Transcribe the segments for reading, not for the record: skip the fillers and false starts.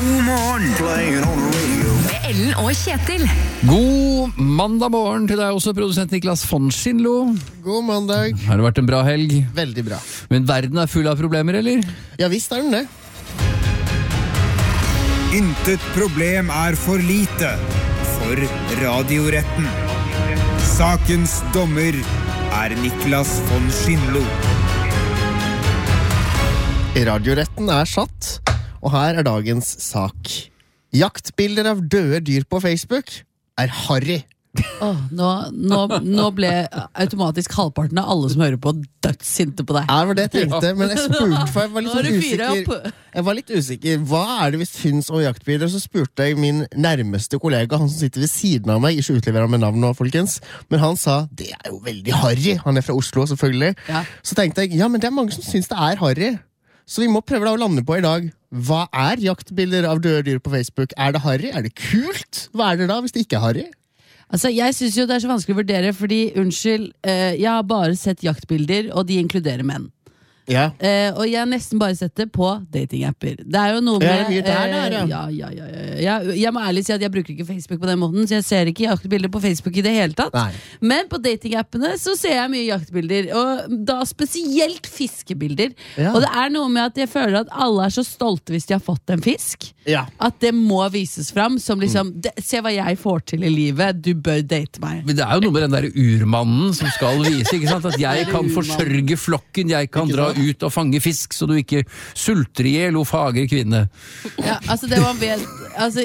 God morgen. Playing on the radio. Med Ellen og Kjetil. God mandag morgen til deg også, produsent Niklas von Schindlo. God mandag. Har det vært en bra helg? Veldig bra. Men verden er full av problemer, eller? Ja, visst er den det. Intet problem er for lite for radioretten. Sakens dommer er Niklas von Schindlo. Radioretten er satt, og her er dagens sak. Jaktbilder av døde dyr på Facebook er harry. Nå ble automatisk halvparten av alle som hører på dødssinte på deg. Det var det jeg tenkte, men jeg spurte, for jeg var litt Nå har sånn du fyret usikker. opp. Jeg var litt usikker. Hva er det vi syns om jaktbilder? Så spurte jeg min nærmeste kollega, han som sitter ved siden av meg, ikke utleverer med navn nå, folkens, men han sa, det er jo veldig harry. Han er fra Oslo, selvfølgelig. Ja. Så tenkte jeg, ja, men det er mange som syns det er harry. Så vi må prøve da å lande på i dag. Hva er jaktbilder av døde dyr på Facebook? Er det harry? Er det kult? Hva er det da, hvis det ikke er harry? Altså, jeg synes jo det er så vanskelig å vurdere, fordi, unnskyld, jeg har bare sett jaktbilder, og de inkluderer menn. Ja. Og jeg har nesten bare sett det på datingapper. Det er jo noe med Ja, det er mye der, ja. Jeg må ærlig si at jeg bruker ikke Facebook på den måten, så jeg ser ikke jaktbilder på Facebook i det hele tatt. Nei. Men på datingappene så ser jeg mye jaktbilder, og da spesielt fiskebilder. Ja. Og det er noe med at jeg føler at alle er så stolte hvis de har fått en fisk, Ja. at det må vises fram som liksom, se hva jeg får til i livet, du bør date meg. Men det er jo noe med den der urmannen som skal vise, ikke sant? At jeg kan forsørge flokken, jeg kan dra ut og fange fisk, så du ikke sulter ihjel, o fagre kvinne. Ja, altså det man vet, altså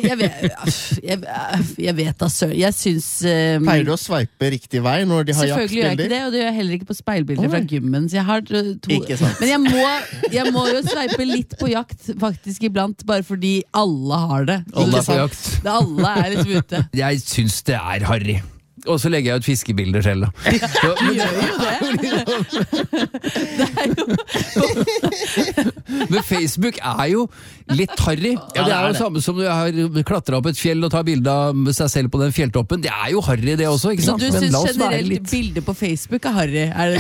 jeg vet da sør, jeg synes Pleier du å sveipe riktig vei når de har selvfølgelig gjør jeg ikke jaktbilder? det, og det gjør jeg heller ikke på speilbilder fra gymmen, så jeg har to. Ikke sant. Men jeg må jo sveipe litt på jakt faktisk iblant, bare fordi alle har det. Alle Ikke er på sant? jakt. Alle er liksom ute. Jeg syns det er harry. Og så legger jeg ut fiskebilder selv, da. Så, Du gjør jo det. Det er jo men Facebook er jo litt harry. Og det er jo samme som når jeg har klatret opp et fjell og tar bilde av seg selv på den fjelltoppen. Det er jo harry det også, ikke Så sant? du Men synes la oss være generelt litt... bilder på Facebook er harry? Er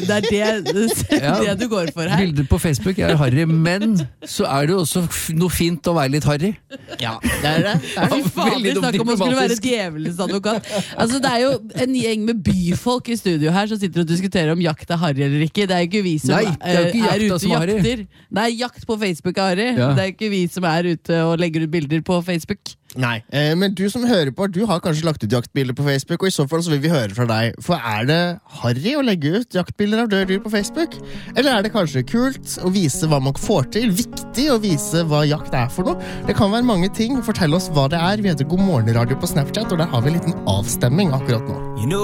det du går for her? Bilder på Facebook er harry, men så er det jo også noe fint å være litt harry. Ja, det er det. Fy faen, vi Veldig snakker om å skulle være diplomatisk. djevelens advokat. Altså, det er jo en gjeng med byfolk i studio her som sitter og diskuterer om jakt er harry eller ikke. Det er jo ikke vi som Nei, det er jo ikke jakta ute som og er harry. jakter. Nei, jakt på Facebook er harry. Ja. Det er ikke vi som er ute og legger ut bilder på Facebook. Nei, men du som hører på, du har kanskje lagt ut jaktbilder på Facebook, og i så fall så vil vi høre fra deg. For er det harry å legge ut jaktbilder av døde dyr på Facebook? Eller er det kanskje kult å vise hva man får til? Viktig å vise hva jakt er for noe? Det kan være mange ting. Fortell oss hva det er. Vi heter God morgen radio på Snapchat, og der har vi en liten avstemming akkurat nå.